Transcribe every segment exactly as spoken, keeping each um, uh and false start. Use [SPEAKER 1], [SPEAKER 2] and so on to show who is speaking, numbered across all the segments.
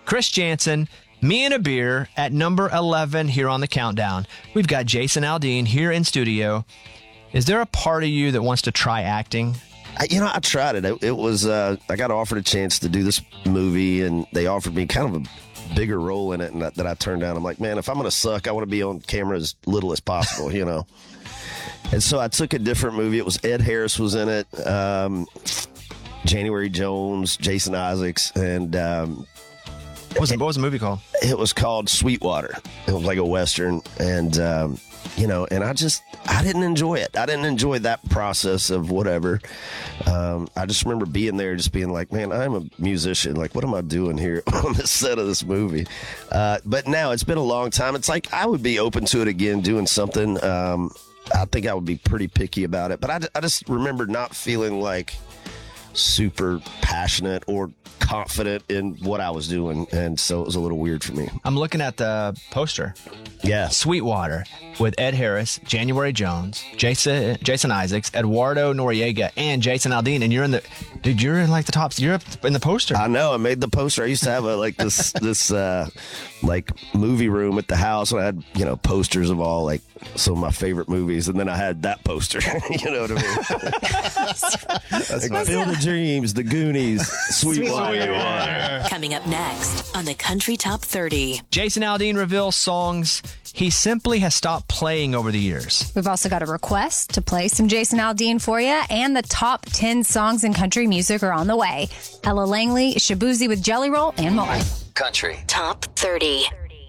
[SPEAKER 1] Chris Jansen, Me and a Beer at number eleven here on the countdown. We've got Jason Aldean here in studio. Is there a part of you that wants to try acting?
[SPEAKER 2] I, you know, I tried it. It, it was, uh, I got offered a chance to do this movie, and they offered me kind of a bigger role in it, and that, that I turned down. I'm like, man, if I'm going to suck, I want to be on camera as little as possible, you know? And so I took a different movie. It was Ed Harris was in it, um, January Jones, Jason Isaacs, and um,
[SPEAKER 1] what, was it, what was the movie called?
[SPEAKER 2] It was called Sweetwater. It was like a Western, and, um, you know, and I just, I didn't enjoy it. I didn't enjoy that process of whatever. Um, I just remember being there just being like, man, I'm a musician. Like, what am I doing here on the set of this movie? Uh, but now it's been a long time. It's like I would be open to it again, doing something. Um, I think I would be pretty picky about it. But I, I just remember not feeling like super passionate or confident in what I was doing. And so it was a little weird for me.
[SPEAKER 1] I'm looking at the poster.
[SPEAKER 2] Yeah.
[SPEAKER 1] Sweetwater with Ed Harris, January Jones, Jason Jason Isaacs, Eduardo Noriega, and Jason Aldean. And you're in the, dude, you're in like the top, you're up in the poster.
[SPEAKER 2] I know. I made the poster. I used to have a, like this, this, uh, like movie room at the house. And I had, you know, posters of all like some of my favorite movies. And then I had that poster. You know what I mean? That's like Field of Dreams, The Goonies, Sweetwater. Sweetwater.
[SPEAKER 3] Coming up next on the Country Top thirty.
[SPEAKER 1] Jason Aldean reveals songs he simply has stopped playing over the years.
[SPEAKER 4] We've also got a request to play some Jason Aldean for you, and the top ten songs in country music are on the way. Ella Langley, Shabuzi with Jelly Roll, and more.
[SPEAKER 3] Country Top thirty.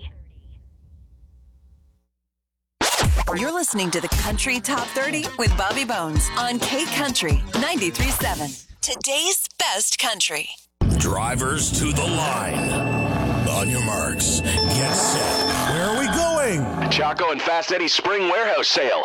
[SPEAKER 3] You're listening to the Country Top thirty with Bobby Bones on K Country ninety-three point seven. Today's best country.
[SPEAKER 5] Drivers to the line. On your marks, get set. Where are we going?
[SPEAKER 6] Chaco and Fast Eddie's spring warehouse sale.